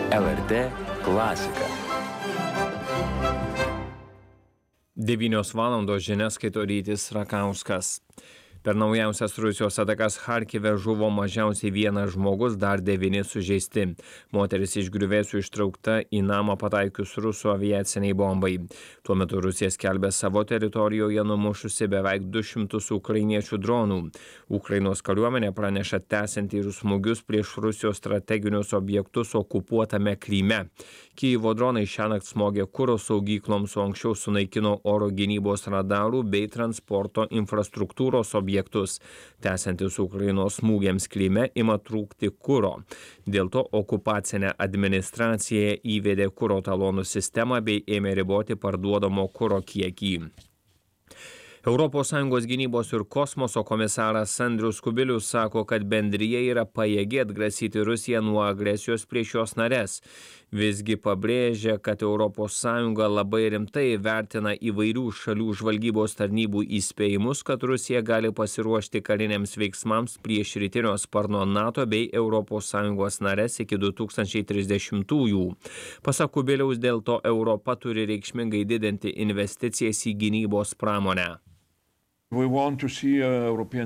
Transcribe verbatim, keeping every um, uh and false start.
L R T klasika. devynios valandos žinias skaito Rytis Rakauskas. Per naujausias Rusijos atakas Charkive žuvo mažiausiai vienas žmogus, dar devyni sužeisti. Moteris iš griuvėsių ištraukta į namą pataikius rusų aviaciniai bombai. Tuo metu Rusija skelbia savo teritorijoje numušusi beveik du šimtus ukrainiečių dronų. Ukrainos kariuomenė praneša tęsianti ir smūgius prieš Rusijos strateginius objektus okupuotame Kryme. Kijevo dronai šiąnakt smogė kuro saugykloms, o anksčiau sunaikino oro gynybos radarų bei transporto infrastruktūros objektus. objektus. Tęsiantis Ukrainos smūgiams Kryme ima trūkti kuro. Dėl to okupacinė administracija įvedė kuro talonų sistemą bei ėmė riboti parduodamo kuro kiekį. Europos Sąjungos gynybos ir kosmoso komisaras Andrius Kubilius sako, kad bendrija yra pajėgi atgrasyti Rusiją nuo agresijos prieš jos nares. Visgi pabrėžia, kad Europos Sąjunga labai rimtai vertina įvairių šalių žvalgybos tarnybų įspėjimus, kad Rusija gali pasiruošti kariniams veiksmams prieš rytinio sparno NATO bei Europos Sąjungos nares iki du tūkstančiai trisdešimtųjų. Pasak Kubiliaus, dėl to Europa turi reikšmingai didinti investicijas į gynybos pramonę. We want to see uh, European